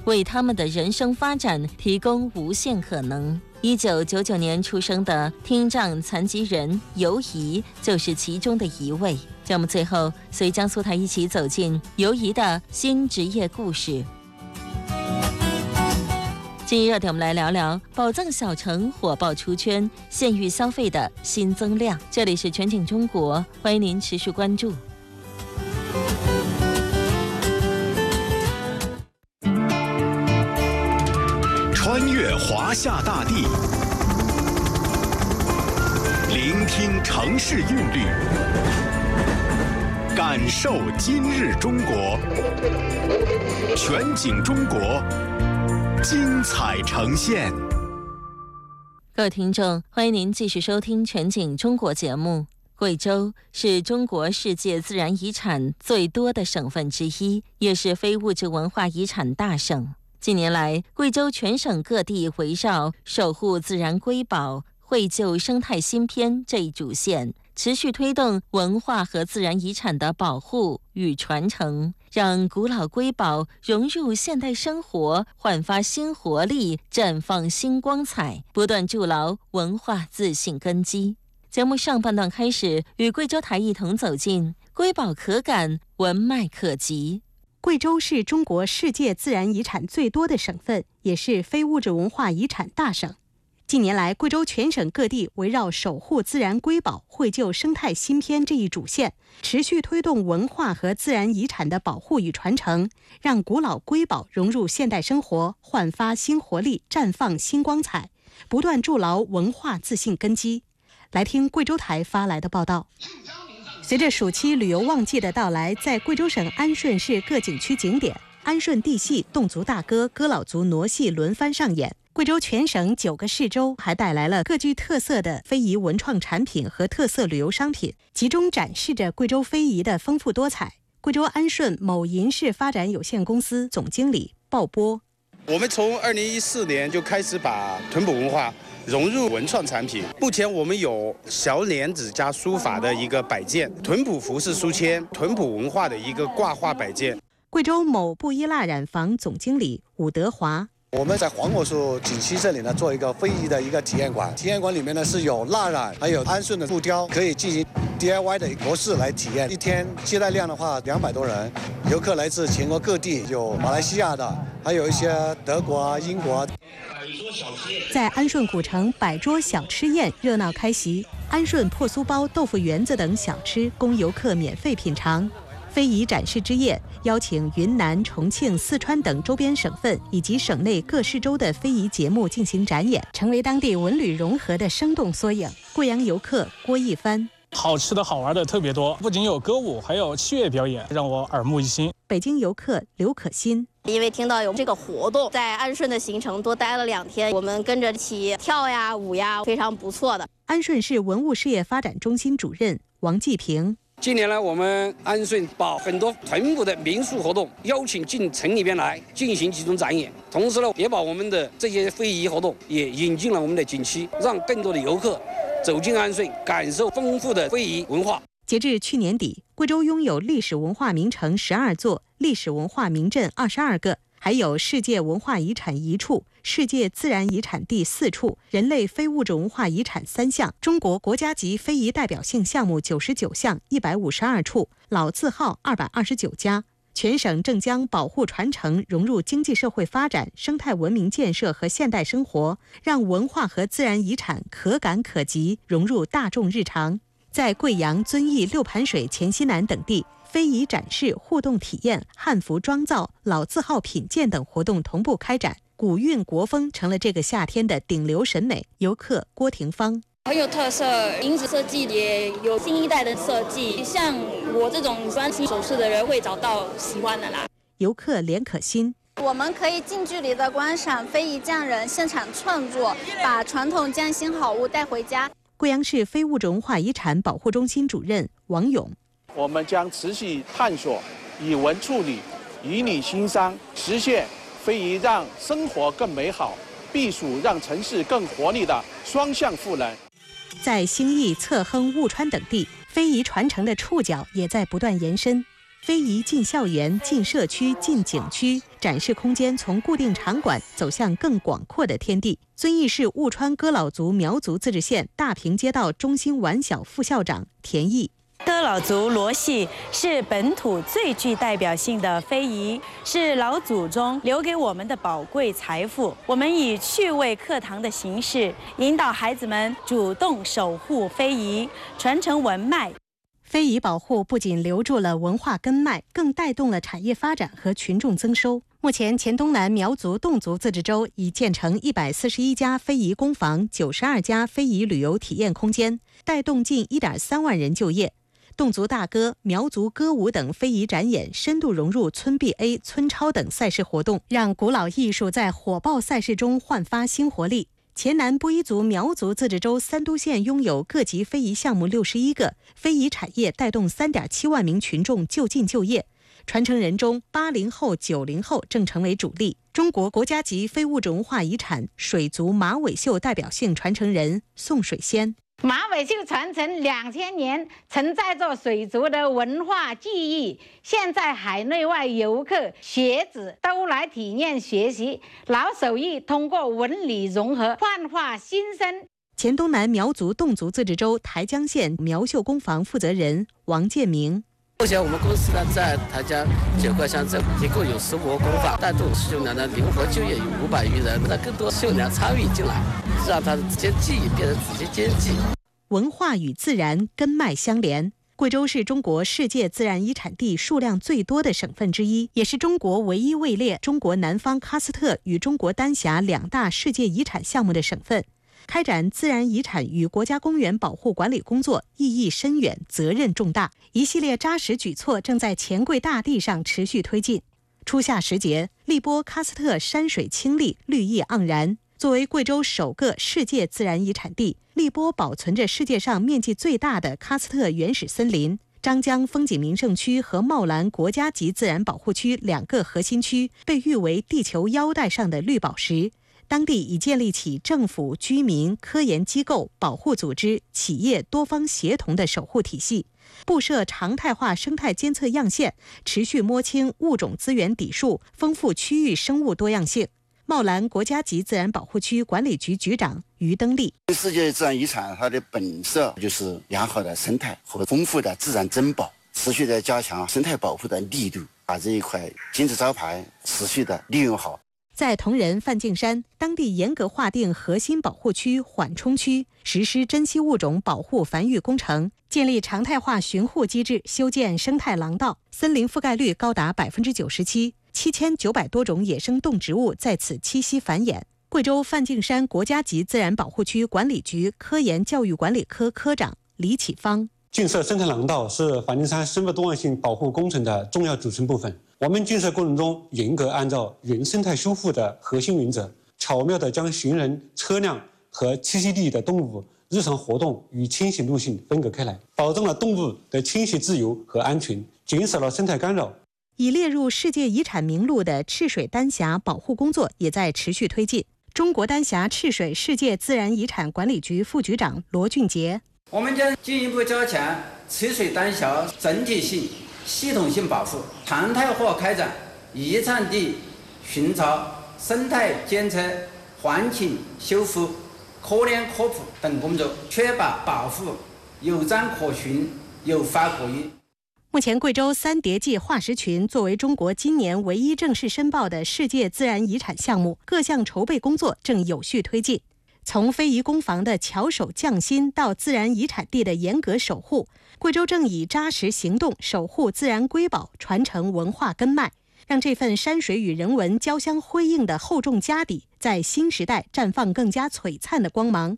为他们的人生发展提供无限可能。1999年出生的听障残疾人尤怡就是其中的一位。节目最后，随江苏台一起走进尤怡的新职业故事。今日热点，我们来聊聊宝藏小城火爆出圈，县域消费的新增量。这里是全景中国，欢迎您持续关注。 穿越华夏大地，聆听城市韵律，感受今日中国。全景中国，精彩呈现。 各位听众，欢迎您继续收听全景中国节目。贵州是中国世界自然遗产最多的省份之一，也是非物质文化遗产大省。近年来，贵州全省各地围绕守护自然瑰宝、绘就生态新篇这一主线，持续推动文化和自然遗产的保护与传承，让古老瑰宝融入现代生活，焕发新活力，绽放新光彩，不断筑牢文化自信根基。节目上半段开始，与贵州台一同走进瑰宝可感，文脉可及。 贵州是中国世界自然遗产最多的省份，也是非物质文化遗产大省。近年来，贵州全省各地围绕守护自然瑰宝、绘就生态新篇这一主线，持续推动文化和自然遗产的保护与传承，让古老瑰宝融入现代生活，焕发新活力，绽放新光彩，不断筑牢文化自信根基。来听贵州台发来的报道。随着暑期旅游旺季的到来，在贵州省安顺市各景区景点，安顺地戏、侗族大歌、哥老族傩戏轮番上演。贵州全省9个市州还带来了各具特色的非遗文创产品和特色旅游商品，集中展示着贵州非遗的丰富多彩。贵州安顺某银饰发展有限公司总经理鲍波： 我们从2014年就开始把屯埔文化融入文创产品。目前我们有小莲子加书法的一个摆件，屯埔服饰书签，屯埔文化的一个挂画摆件。 贵州某布依蜡染坊总经理伍德华： 我们在黄果树景区这里呢，做一个非遗的一个体验馆。体验馆里面呢是有蜡染，还有安顺的木雕，可以进行 DIY 的模式来体验。一天接待量的话200多人，游客来自全国各地，有马来西亚的，还有一些德国啊、英国啊。 在安顺古城，摆桌小吃宴热闹开席，安顺破酥包、豆腐圆子等小吃供游客免费品尝。非遗展示之夜，邀请云南、重庆、四川等周边省份以及省内各市州的非遗节目进行展演，成为当地文旅融合的生动缩影。贵阳游客郭一帆： 好吃的好玩的特别多，不仅有歌舞，还有器乐表演，让我耳目一新。 北京游客刘可欣： 因为听到有这个活动，在安顺的行程多待了2天，我们跟着一起跳呀、舞呀，非常不错的。 安顺市文物事业发展中心主任王继平： 近年来，我们安顺把很多屯埔的民俗活动邀请进城里边来进行集中展演，同时呢，也把我们的这些非遗活动也引进了我们的景区，让更多的游客走进安顺，感受丰富的非遗文化。 截至去年底，贵州拥有历史文化名城12座，历史文化名镇22个，还有世界文化遗产1处、世界自然遗产地4处、人类非物质文化遗产3项、中国国家级非遗代表性项目99项、152处、老字号229家。全省正将保护传承融入经济社会发展、生态文明建设和现代生活，让文化和自然遗产可感可及，融入大众日常。在贵阳、遵义、六盘水、黔西南等地，非遗展示、互动体验、汉服妆造、老字号品鉴等活动同步开展，古韵国风成了这个夏天的顶流审美。游客郭廷芳： 很有特色，银子设计也有新一代的设计，像我这种专心首饰的人会找到喜欢的啦。 游客连可欣： 我们可以近距离的观赏非遗匠人现场创作，把传统匠心好物带回家。 贵阳市非物质文化遗产保护中心主任王勇： 我们将持续探索以文处理、以理心商，实现非遗让生活更美好、避暑让城市更活力的双向赋能。在兴义、侧亨、务川等地，非遗传承的触角也在不断延伸。 非遗进校园、进社区、进景区，展示空间从固定场馆走向更广阔的天地。遵义市务川哥老族苗族自治县大坪街道中心晚小副校长田毅。 哥老族傩戏是本土最具代表性的非遗，是老祖宗留给我们的宝贵财富。我们以趣味课堂的形式，引导孩子们主动守护非遗，传承文脉。 非遗保护不仅留住了文化根脉，更带动了产业发展和群众增收。目前，黔东南苗族侗族自治州已建成141家非遗工坊、92家非遗旅游体验空间，带动近1.3万人就业。侗族大歌、苗族歌舞等非遗展演深度融入村 BA、村超等赛事活动，让古老艺术在火爆赛事中焕发新活力。黔南布依族苗族自治州三都县拥有各级非遗项目61个，非遗产业带动3.7万名群众就近就业。传承人中，80后、90后正成为主力。中国国家级非物质文化遗产水族马尾绣代表性传承人宋水仙。 马尾绣传承2000年，承载着水族的文化记忆。现在海内外游客、学子都来体验学习老手艺，通过文理融合，焕发新生。 黔东南苗族侗族自治州台江县苗绣工坊负责人王建明。 目前我们公司呢，在台江9个乡镇一共有15个工坊，带动绣娘的灵活就业有500余人，让更多绣娘参与进来，让他的直接技艺变成直接经济。 文化与自然根脉相连。贵州是中国世界自然遗产地数量最多的省份之一，也是中国唯一位列中国南方喀斯特与中国丹霞2大世界遗产项目的省份。开展自然遗产与国家公园保护管理工作意义深远，责任重大。一系列扎实举措正在黔贵大地上持续推进。初夏时节，荔波喀斯特山水清丽，绿意盎然。作为贵州首个世界自然遗产地，荔波保存着世界上面积最大的喀斯特原始森林。张江风景名胜区和茂兰国家级自然保护区2个核心区被誉为地球腰带上的绿宝石。当地已建立起政府、居民、科研机构、保护组织、企业多方协同的守护体系，布设常态化生态监测样线，持续摸清物种资源底数，丰富区域生物多样性。茂兰国家级自然保护区管理局局长于登利： 世界自然遗产它的本色就是良好的生态和丰富的自然珍宝，持续的加强生态保护的力度，把这一块金字招牌持续的利用好。 在铜仁梵净山，当地严格划定核心保护区、缓冲区，实施珍稀物种保护繁育工程，建立常态化巡护机制，修建生态廊道，森林覆盖率高达97%，7900多种野生动植物在此栖息繁衍。贵州梵净山国家级自然保护区管理局科研教育管理科科长李启芳： 建设生态廊道是梵净山生物多样性保护工程的重要组成部分。我们建设过程中严格按照原生态修复的核心原则，巧妙地将行人、车辆和栖息地的动物日常活动与迁徙路线分隔开来，保证了动物的迁徙自由和安全，减少了生态干扰。 已列入世界遗产名录的赤水丹霞保护工作也在持续推进。中国丹霞赤水世界自然遗产管理局副局长罗俊杰： 我们将进一步加强赤水丹霞整体性、系统性保护，常态化开展遗产地巡查、生态监测、环境修复、科研科普等工作，确保保护有章可循、有法可依。 目前，贵州三叠纪化石群作为中国今年唯一正式申报的世界自然遗产项目，各项筹备工作正有序推进。从非遗工坊的巧手匠心到自然遗产地的严格守护，贵州正以扎实行动守护自然瑰宝，传承文化根脉，让这份山水与人文交相辉映的厚重家底，在新时代绽放更加璀璨的光芒。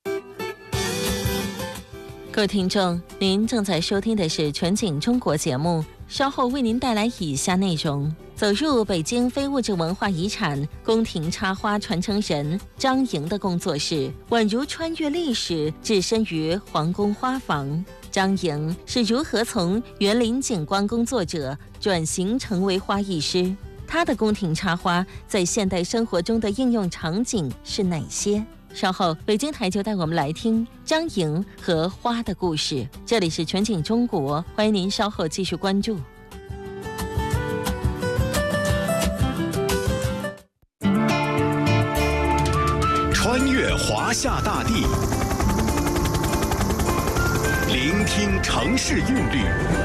各位听众，您正在收听的是全景中国节目，稍后为您带来以下内容：走入北京非物质文化遗产宫廷插花传承人张莹的工作室，宛如穿越历史，置身于皇宫花房。张莹是如何从园林景观工作者转型成为花艺师？她的宫廷插花在现代生活中的应用场景是哪些？稍后，北京台就带我们来听张莹和花的故事。这里是全景中国，欢迎您稍后继续关注。 华夏大地，聆听城市韵律，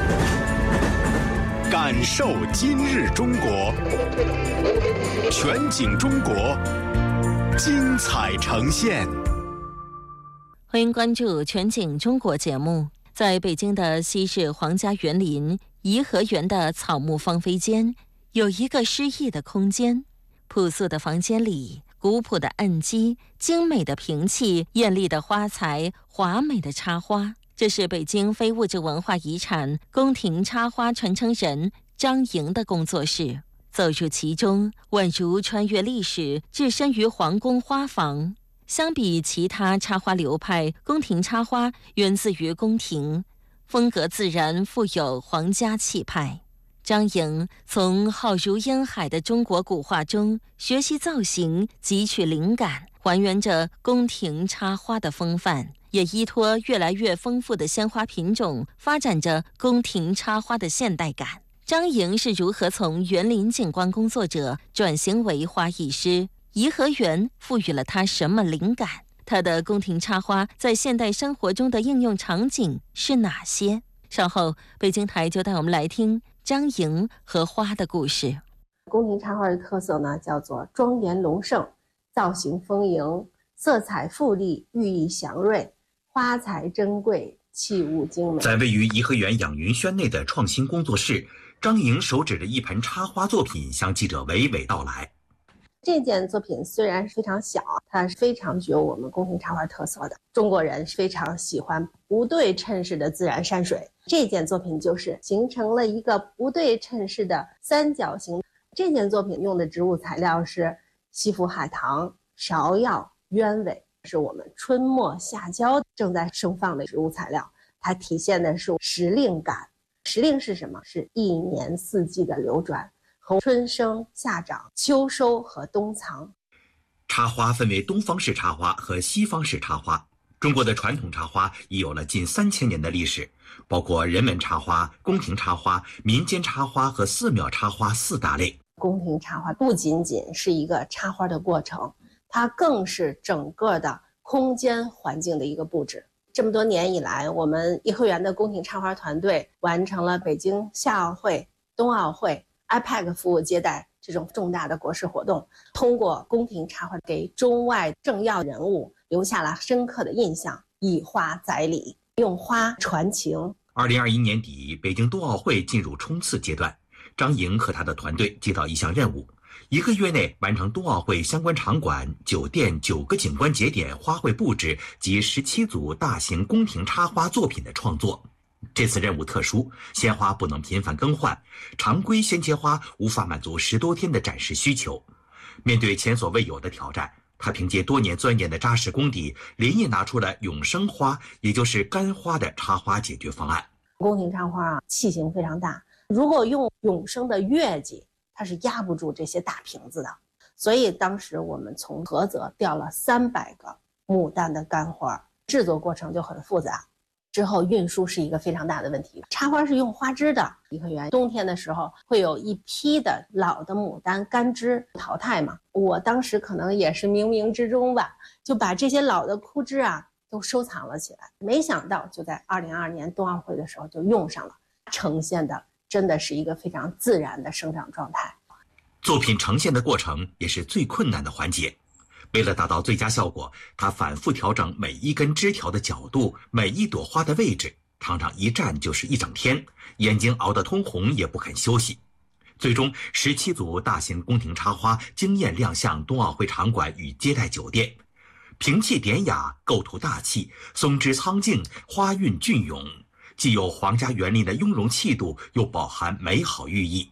感受今日中国。全景中国，精彩呈现。 欢迎关注全景中国节目。在北京的西市皇家园林颐和园的草木芳菲间，有一个诗意的空间。朴素的房间里，古朴的案几，精美的屏器，艳丽的花材，华美的插花，这是北京非物质文化遗产宫廷插花传承人张莹的工作室。走入其中，宛如穿越历史，置身于皇宫花房。相比其他插花流派，宫廷插花源自于宫廷，风格自然富有皇家气派。张莹从浩如烟海的中国古画中学习造型，汲取灵感，还原着宫廷插花的风范，也依托越来越丰富的鲜花品种，发展着宫廷插花的现代感。张莹是如何从园林景观工作者转型为花艺师？颐和园赋予了他什么灵感？他的宫廷插花在现代生活中的应用场景是哪些？稍后，北京台就带我们来听张莹和花的故事。 宫廷插花的特色呢，叫做庄严隆盛、造型丰盈、色彩富丽、寓意祥瑞、花材珍贵、器物精美。 在位于颐和园养云轩内的创新工作室，张莹手指着一盆插花作品，向记者娓娓道来。 这件作品虽然非常小，它是非常具有我们宫廷插花特色的。中国人非常喜欢不对称式的自然山水，这件作品就是形成了一个不对称式的三角形。这件作品用的植物材料是西府海棠、芍药、鸢尾，是我们春末夏交正在盛放的植物材料。它体现的是时令感。时令是什么？是一年四季的流转，和春生夏长、秋收和冬藏。 插花分为东方式插花和西方式插花。中国的传统插花已有了近3000年的历史，包括人文插花、宫廷插花、民间插花和寺庙插花4大类。 宫廷插花不仅仅是一个插花的过程，它更是整个的空间环境的一个布置。这么多年以来，我们颐和园的宫廷插花团队完成了北京夏奥会、冬奥会、IPAC 服务接待这种重大的国事活动，通过宫廷插花给中外政要人物留下了深刻的印象，以花载礼，用花传情。 2021年底，北京冬奥会进入冲刺阶段，张莹和他的团队接到一项任务，1个月内完成冬奥会相关场馆、酒店9个景观节点花卉布置及17组大型宫廷插花作品的创作。这次任务特殊，鲜花不能频繁更换，常规鲜切花无法满足10多天的展示需求。面对前所未有的挑战，他凭借多年钻研的扎实功底，连夜拿出了永生花，也就是干花的插花解决方案。 宫廷插花器型非常大，如果用永生的月季，它是压不住这些大瓶子的，所以当时我们从菏泽调了300个牡丹的干花，制作过程就很复杂。之后运输是一个非常大的问题。插花是用花枝的，颐和园冬天的时候会有一批的老的牡丹干枝淘汰嘛，我当时可能也是冥冥之中吧，就把这些老的枯枝啊都收藏了起来。没想到就在2022年冬奥会的时候就用上了，呈现的真的是一个非常自然的生长状态。 作品呈现的过程也是最困难的环节。为了达到最佳效果，他反复调整每一根枝条的角度，每一朵花的位置，常常一站就是1整天，眼睛熬得通红也不肯休息。最终17组大型宫廷插花惊艳亮相冬奥会场馆与接待酒店，屏气典雅，构图大气，松枝苍劲，花韵隽永，既有皇家园林的雍容气度，又饱含美好寓意。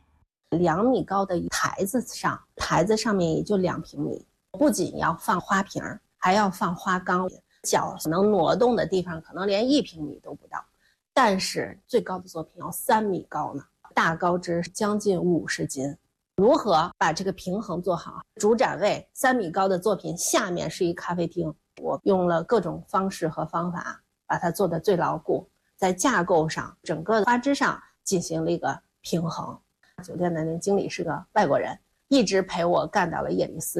2米高的台子上面也就2平米，不仅要放花瓶，还要放花缸，脚能挪动的地方可能连1平米都不到，但是最高的作品要3米高呢，大高枝将近50斤。如何把这个平衡做好？主展位3米高的作品下面是一咖啡厅，我用了各种方式和方法把它做得最牢固，在架构上整个花枝上进行了一个平衡。酒店的那经理是个外国人，一直陪我干到了夜里4